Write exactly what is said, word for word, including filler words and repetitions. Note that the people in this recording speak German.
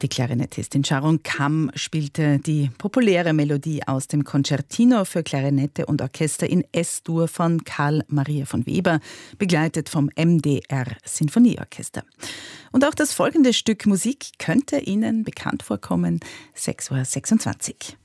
Die Klarinettistin Sharon Kamm spielte die populäre Melodie aus dem Concertino für Klarinette und Orchester in S-Dur von Karl Maria von Weber, begleitet vom M D R Sinfonieorchester. Und auch das folgende Stück Musik könnte Ihnen bekannt vorkommen. sechs Uhr sechsundzwanzig.